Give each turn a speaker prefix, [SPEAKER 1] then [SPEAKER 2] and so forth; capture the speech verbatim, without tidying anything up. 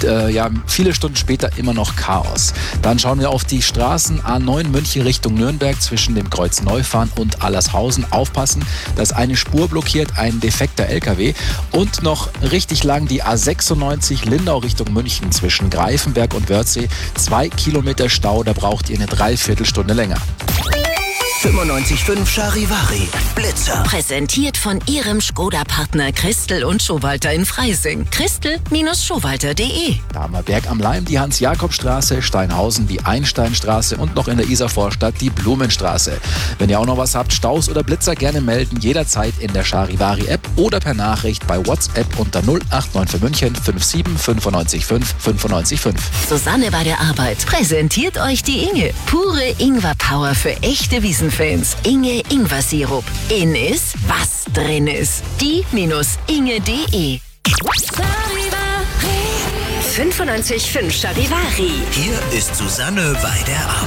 [SPEAKER 1] äh, ja, viele Stunden später immer noch Chaos. Dann schauen wir auf die Straßen A neun München Richtung Nürnberg zwischen dem Kreuz Neufahren und Allershausen. Aufpassen, da ist eine Spur blockiert, ein defekter L K W. Und noch richtig lang die A sechsundneunzig Lindau Richtung München zwischen Greifenberg und Wörthsee. Zwei Kilometer Stau, da braucht ihr eine Dreiviertelstunde länger.
[SPEAKER 2] fünfundneunzig Komma fünf Charivari Blitzer.
[SPEAKER 3] Präsentiert von Ihrem Skoda-Partner Christel und Schowalter in Freising. Christel Schowalter punkt de.
[SPEAKER 1] Damerberg am Leim, die Hans-Jakob-Straße, Steinhausen, die Einsteinstraße und noch in der Isarvorstadt die Blumenstraße. Wenn ihr auch noch was habt, Staus oder Blitzer, gerne melden, jederzeit in der Charivari-App oder per Nachricht bei WhatsApp unter null acht neun für München fünf sieben fünf neun fünf fünf neun fünf.
[SPEAKER 3] Susanne bei der Arbeit präsentiert euch die Inge. Pure Ingwer-Power für echte Wiesenfans. Inge Ingwer-Sirup. In ist, was drin ist. die Inge punkt de.
[SPEAKER 4] fünfundneunzig Komma fünf Charivari.
[SPEAKER 2] Hier ist Susanne bei der Arbeit.